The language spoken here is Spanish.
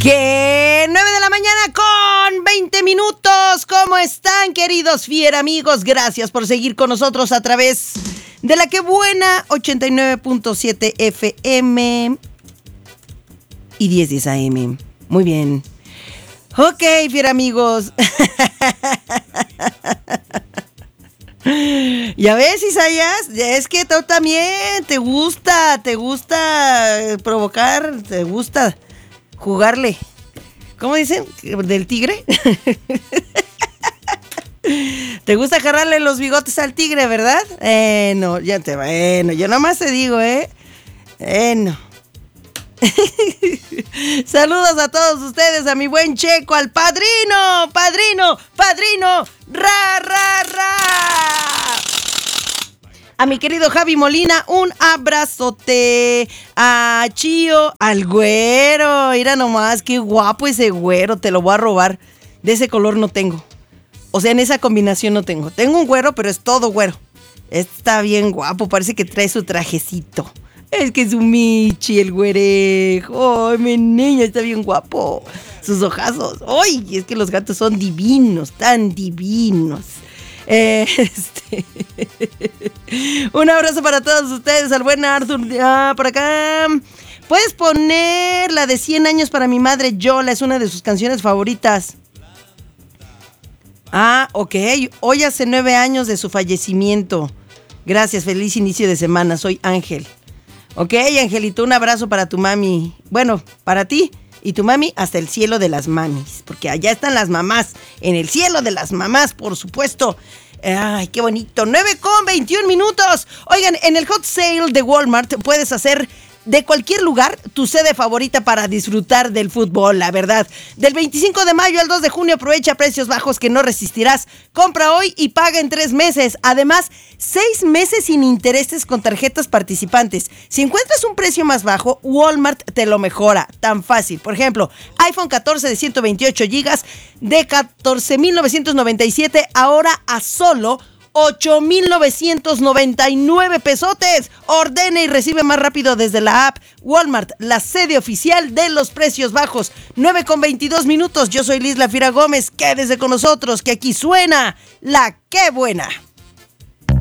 Que 9 de la mañana con 20 minutos. ¿Cómo están, queridos fiera amigos? Gracias por seguir con nosotros a través de la que buena 89.7 FM y 1010 AM. Muy bien. Ok, fiera amigos. Ya ves, Isaías, es que tú también te gusta provocar, te gusta jugarle. ¿Cómo dicen? ¿Del tigre? ¿Te gusta agarrarle los bigotes al tigre, verdad? No, yo nomás te digo, no. Saludos a todos ustedes, a mi buen Checo, al padrino, ra, ra, ra. A mi querido Javi Molina, un abrazote. A Chío, al güero, mira nomás, qué guapo ese güero, te lo voy a robar. De ese color no tengo, o sea, en esa combinación no tengo. Tengo un güero, pero es todo güero. Está bien guapo, parece que trae su trajecito. Es que es un Michi, el güerejo. Ay, mi niña, está bien guapo. Sus ojazos. Ay, es que los gatos son divinos, tan divinos. Un abrazo para todos ustedes, al buen Arthur. Por acá. Puedes poner la de 100 años para mi madre Yola, es una de sus canciones favoritas. Ok. Hoy hace 9 años de su fallecimiento. Gracias, feliz inicio de semana. Soy Ángel. Ok, Angelito, un abrazo para tu mami. Bueno, para ti y tu mami hasta el cielo de las mamis. Porque allá están las mamás, en el cielo de las mamás, por supuesto. Ay, qué bonito. 9:21. Oigan, en el Hot Sale de Walmart puedes hacer de cualquier lugar tu sede favorita para disfrutar del fútbol, la verdad. Del 25 de mayo al 2 de junio aprovecha precios bajos que no resistirás. Compra hoy y paga en 3 meses. Además, 6 meses sin intereses con tarjetas participantes. Si encuentras un precio más bajo, Walmart te lo mejora. Tan fácil. Por ejemplo, iPhone 14 de 128 GB de 14,997 ahora a solo 8,999 pesotes. Ordena y recibe más rápido desde la app. Walmart, la sede oficial de los precios bajos. 9:22. Yo soy Liz La Fiera Gómez. Quédese con nosotros, que aquí suena La Qué Buena.